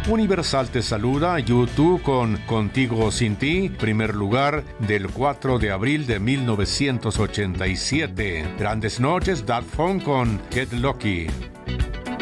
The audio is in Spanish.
Universal te saluda, U2 con Contigo o Sin Ti, primer lugar del 4 de abril de 1987. Grandes noches, Daft Punk con Get Lucky.